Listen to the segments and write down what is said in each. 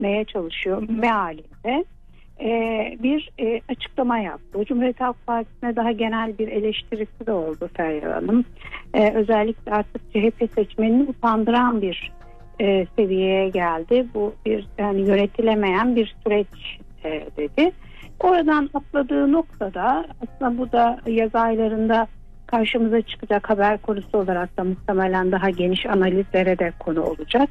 etmeye çalışıyor mealinde bir açıklama yaptı. Cumhuriyet Halk Partisi'ne daha genel bir eleştirisi de oldu Feryal Hanım. Özellikle artık CHP seçmenini utandıran bir seviyeye geldi. Bu bir yani yönetilemeyen bir süreç dedi. Oradan atladığı noktada aslında bu da yaz aylarında karşımıza çıkacak haber konusu olarak da muhtemelen daha geniş analizlere de konu olacak.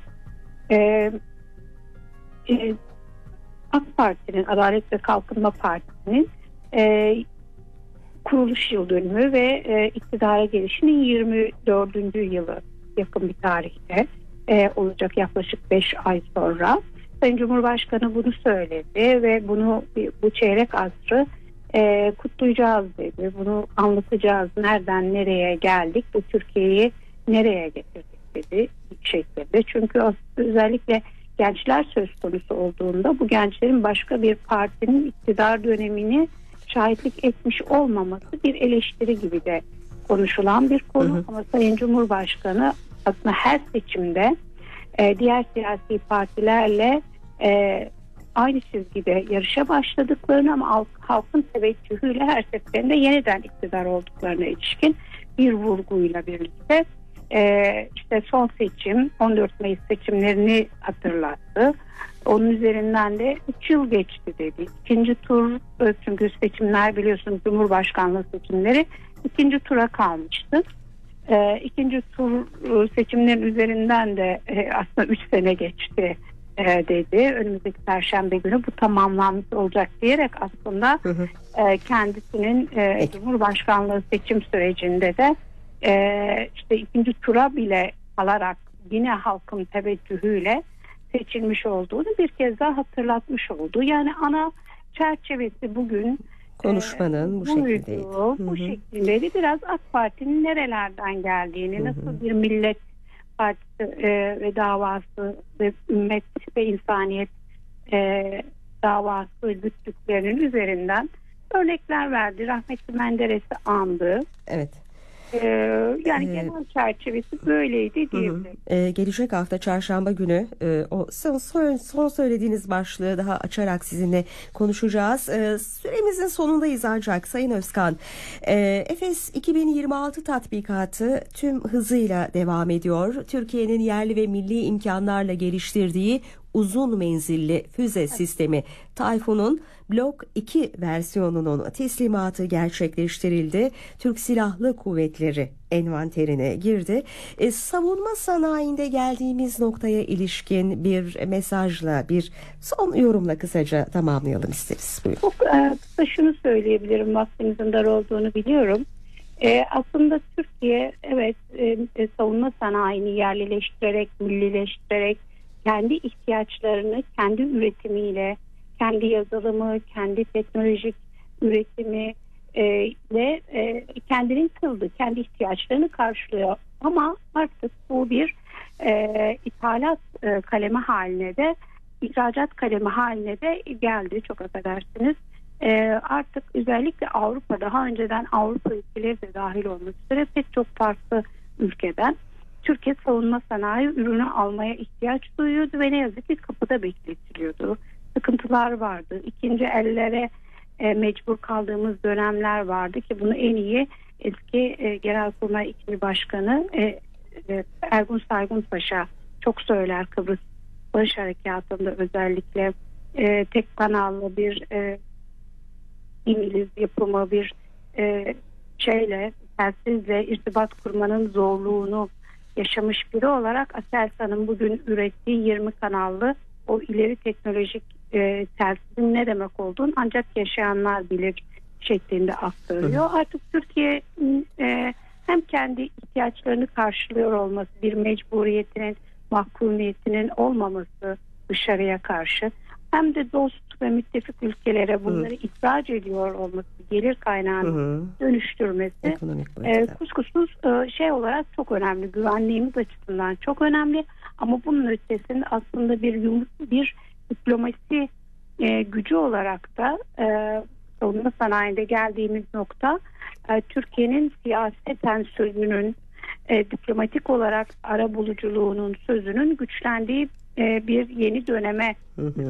AK Parti'nin, Adalet ve Kalkınma Partisi'nin kuruluş yıl dönümü ve iktidara gelişinin 24. yılı yakın bir tarihte olacak, yaklaşık 5 ay sonra. Sayın Cumhurbaşkanı bunu söyledi ve bunu bu çeyrek asrı kutlayacağız dedi. Bunu anlatacağız. Nereden nereye geldik? Bu Türkiye'yi nereye getirdik dedi şeklinde. Çünkü özellikle gençler söz konusu olduğunda bu gençlerin başka bir partinin iktidar dönemini şahitlik etmiş olmaması bir eleştiri gibi de konuşulan bir konu. Hı hı. Ama Sayın Cumhurbaşkanı aslında her seçimde diğer siyasi partilerle aynı çizgide yarışa başladıklarını ama halkın teveccühüyle her seferinde yeniden iktidar olduklarına ilişkin bir vurguyla birlikte işte son seçim 14 Mayıs seçimlerini hatırlattı. Onun üzerinden de 3 yıl geçti dedi. İkinci tur, çünkü seçimler biliyorsunuz Cumhurbaşkanlığı seçimleri ikinci tura kalmıştı. İkinci tur seçimlerin üzerinden de aslında 3 sene geçti dedi. Önümüzdeki Perşembe günü bu tamamlanmış olacak diyerek aslında kendisinin Cumhurbaşkanlığı seçim sürecinde de işte ikinci tura bile alarak yine halkın teveccühüyle seçilmiş olduğunu bir kez daha hatırlatmış oldu. Yani ana çerçevesi bugün konuşmanın bu şekildeydi. Bu şekildeydi. Biraz AK Parti'nin nerelerden geldiğini, nasıl bir millet partisi ve davası ve ümmet ve insaniyet davası güttüklerinin üzerinden örnekler verdi. Rahmetli Menderes'i andı. Evet. Yani genel çerçevesi böyleydi diyebilirim. Gelecek hafta çarşamba günü o son söylediğiniz başlığı daha açarak sizinle konuşacağız. Süremizin sonundayız ancak Sayın Özkan. Efes 2026 tatbikatı tüm hızıyla devam ediyor. Türkiye'nin yerli ve milli imkanlarla geliştirdiği uzun menzilli füze sistemi Tayfun'un Blok 2 versiyonunun teslimatı gerçekleştirildi. Türk Silahlı Kuvvetleri envanterine girdi. Savunma sanayinde geldiğimiz noktaya ilişkin bir mesajla, bir son yorumla kısaca tamamlayalım isteriz. Buyurun. Çok kısa şunu söyleyebilirim. Vaktimizin dar olduğunu biliyorum. Aslında Türkiye savunma sanayini yerlileştirerek, millileştirerek kendi ihtiyaçlarını kendi üretimiyle, kendi yazılımı, kendi teknolojik üretimi ile kendinin kıldı, kendi ihtiyaçlarını karşılıyor. Ama artık bu bir ithalat kalemi haline de, ihracat kalemi haline de geldi. Çok affedersiniz. Artık özellikle Avrupa, daha önceden Avrupa ülkeleri de dahil olmak üzere pek çok farklı ülkeden Türkiye savunma sanayi ürünü almaya ihtiyaç duyuyordu ve ne yazık ki kapıda bekletiliyordu. Sıkıntılar vardı. İkinci ellere mecbur kaldığımız dönemler vardı ki bunu en iyi eski Genelkurmay İkinci Başkanı Ergun Saygun Paşa çok söyler. Kıbrıs Barış Harekatı'nda özellikle tek kanallı bir İngiliz yapımı bir telsizle irtibat kurmanın zorluğunu yaşamış biri olarak Aselsan'ın bugün ürettiği 20 kanallı o ileri teknolojik telsizin ne demek olduğunu ancak yaşayanlar bilir şeklinde aktarıyor. Artık Türkiye hem kendi ihtiyaçlarını karşılıyor olması, bir mecburiyetinin, mahkumiyetinin olmaması dışarıya karşı, hem de dost ve müttefik ülkelere bunları ihraç ediyor olması, gelir kaynağını dönüştürmesi kuşkusuz olarak çok önemli. Güvenliğimiz açısından çok önemli. Ama bunun ötesinde aslında bir diplomasi gücü olarak da savunma sanayinde geldiğimiz nokta Türkiye'nin siyaseten sözünün, diplomatik olarak arabuluculuğunun sözünün güçlendiği bir yeni döneme